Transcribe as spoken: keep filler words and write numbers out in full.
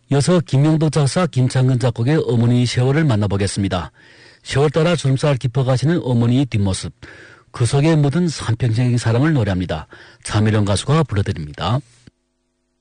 이어서 김영덕 작사, 김창근 작곡의 어머니 세월을 만나보겠습니다. 세월 따라 주름살 깊어가시는 어머니의 뒷모습, 그 속에 묻은 삼평생의 사랑을 노래합니다. 차미령 가수가 불러드립니다.